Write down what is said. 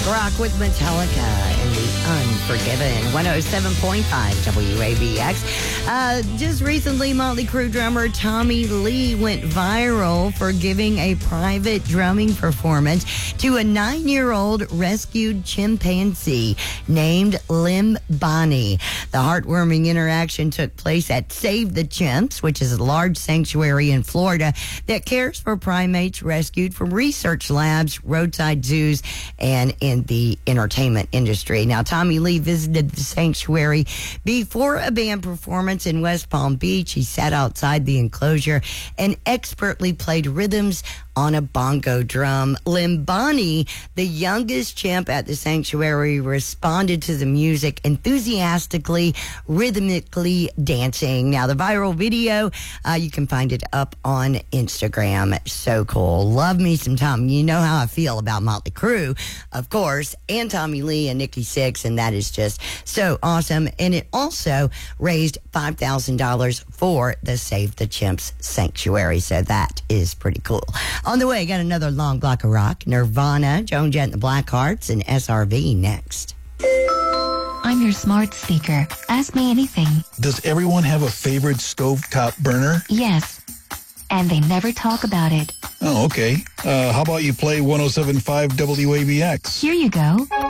Rock with Metallica and the Unforgiven. 107.5 WABX. Just recently, Motley Crue drummer Tommy Lee went viral for giving a private drumming performance to a 9-year-old rescued chimpanzee named Limbani. The heartwarming interaction took place at Save the Chimps, which is a large sanctuary in Florida that cares for primates rescued from research labs, roadside zoos, and in the entertainment industry. Now, Tommy Lee visited the sanctuary before a band performance in West Palm Beach. He sat outside the enclosure and expertly played rhythms on a bongo drum. Limbani, the youngest chimp at the sanctuary, responded to the music enthusiastically, rhythmically dancing. Now, the viral video, you can find it up on Instagram. So cool. Love me some Tom. You know how I feel about Motley Crue, of course, and Tommy Lee and Nikki Sixx, and that is just so awesome. And it also raised $5,000 for the Save the Chimps Sanctuary. So that is pretty cool. On the way, got another long block of rock. Nirvana, Joan Jett and the Blackhearts, and SRV next. I'm your smart speaker. Ask me anything. Does everyone have a favorite stovetop burner? Yes. And they never talk about it. Oh, okay. How about you play 107.5 WABX? Here you go.